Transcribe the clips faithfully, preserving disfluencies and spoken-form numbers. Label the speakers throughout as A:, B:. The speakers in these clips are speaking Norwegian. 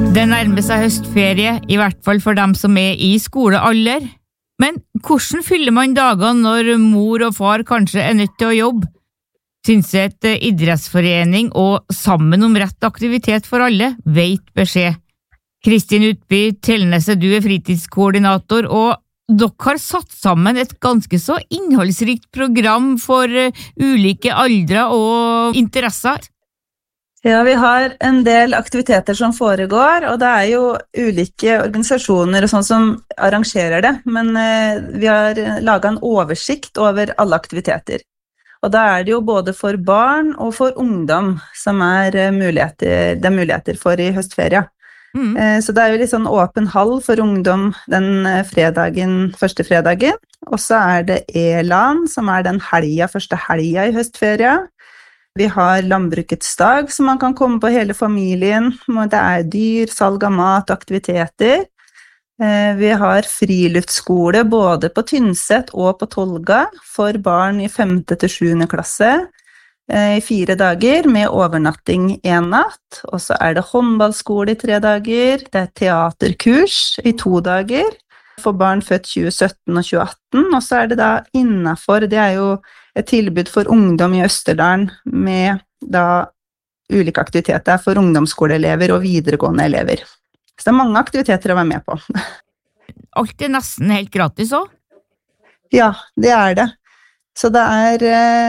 A: Det nærmer seg høstferie, i hvert fall for dem som er i skolealder. Men hvordan fyller man dagene når mor og far kanskje er nødt til å jobbe? Tynset idrettsforening og Sammen om rett aktivitet for alle vet beskjed. Kristin Utby Telneset, du er fritidskoordinator, og dere har satt sammen et ganske så innholdsrikt program for ulike aldre og interesser.
B: Ja, vi har en del aktiviteter som foregår, og det er jo ulike organisasjoner og sånn som arrangerer det, men eh, vi har laget en oversikt over alle aktiviteter. Og da er det jo både for barn og for ungdom som er muligheter, det er muligheter for i høstferie. Mm. Eh, så det er jo litt sånn åpen hall for ungdom den fredagen, første fredagen, og så er det E-LAN, som er den helga, første helga i høstferie. Vi har landbrukets dag, som man kan komme på hele familien. Det er dyr, salg av mat og aktiviteter. Vi har friluftsskole både på Tynset og på Tolga for barn i femte til sjuende klasse i fire dager med overnatting en natt. Og så er det håndballskole i tre dager. Det er teaterkurs i to dager for barn født tjue sytten og tjue atten. Og så er det da innenfor, det er jo et tilbud for ungdom i Østerdalen med da ulike aktiviteter for ungdomsskoleelever og videregående elever. Så det er mange aktiviteter å være med på.
A: Alt er nesten helt gratis også?
B: Ja, det er det. Så det er,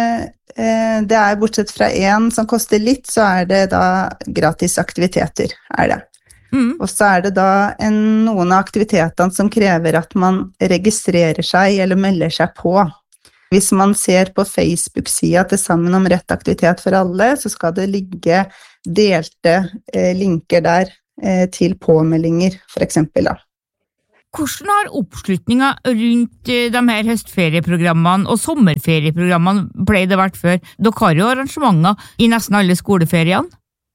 B: det er bortsett fra en som koster litt, så er det da gratis aktiviteter, er det. Mm. Og så er det da en, noen av aktivitetene som krever at man registrerer seg eller melder seg på. Hvis man ser på Facebook-sida til Sammen om rett aktivitet for alle, så skal det ligge delte eh, linker der eh, til påmeldinger, for eksempel da.
A: Hvordan har oppslutninga rundt de her høstferieprogrammene og sommerferieprogrammene pleid å vært før? Dere har jo arrangementer i nesten alle skoleferiene.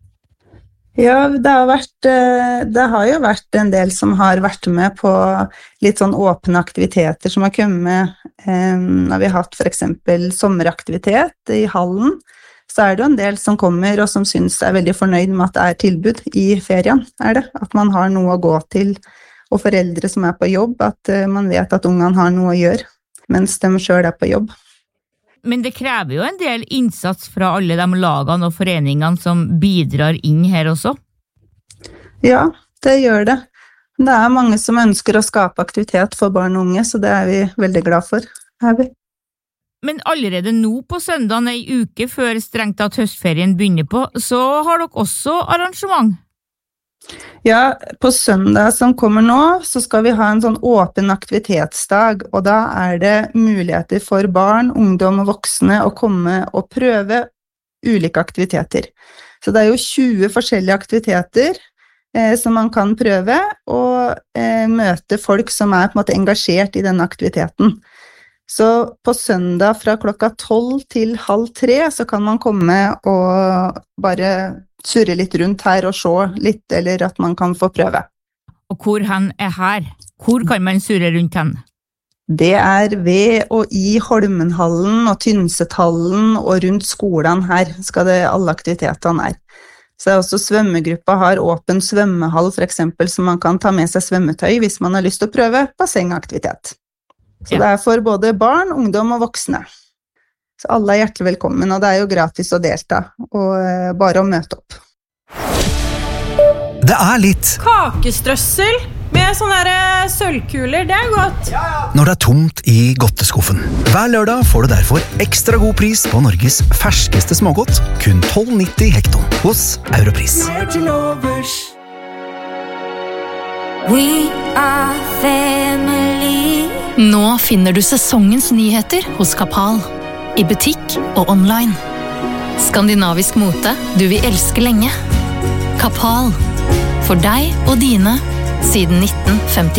B: Ja, det har, vært, det har jo vært en del som har vært med på litt sånn åpne aktiviteter som har kommet. Når vi har hatt for eksempel sommeraktivitet i hallen, så er det jo en del som kommer og som synes er veldig fornøyd med at det er tilbud i ferien, er det. At man har noe å gå til, og foreldre som er på jobb, at man vet at ungene har noe å gjøre, mens de selv er på jobb.
A: Men det krever jo en del innsats fra alle de lagene og foreningene som bidrar inn her også.
B: Ja, det gjør det. Det er mange som ønsker å skape aktivitet for barn og unge, så det er vi veldig glad for. Er vi.
A: Men allerede nå på søndagen, en uke før strengt tatt høstferien begynner på, så har dere også arrangement.
B: Ja, på søndag som kommer nå, så skal vi ha en sånn åpen aktivitetsdag, og da er det muligheter for barn, ungdom og voksne å komme og prøve ulike aktiviteter. Så det er jo tjue forskjellige aktiviteter eh, som man kan prøve, og eh, møte folk som er på en måte engasjert i denne aktiviteten. Så på søndag fra klokka tolv til halv tre så kan man komme og bare surre litt rundt her og se litt, eller at man kan få prøve.
A: Og hvor hen er her? Hvor kan man surre rundt hen?
B: Det er ved og i Holmenhallen og Tynsethallen og rundt skolene her skal det alle aktivitetene her. Så er også svømmegruppa har åpen svømmehall for eksempel, så man kan ta med seg svømmetøy hvis man har lyst til å prøve bassengaktivitet. Så ja. Det er for både barn, ungdom og voksne. Så alle er hjertelig velkommen, og det er jo gratis å delta, og bare å møte opp.
C: Det er litt
D: kakestrøssel med sånne der sølvkuler, det er godt.
C: Ja, ja. Når det er tomt i godteskuffen. Hver lørdag får du derfor ekstra god pris på Norges ferskeste smågodt, kun tolv nitti hekton hos Europris.
E: We are family.
F: Nå finner du sesongens nyheter hos Kapal. I butikk og online. Skandinavisk mote du vil elske lenge. Kapal. For deg og dine siden nitten femti.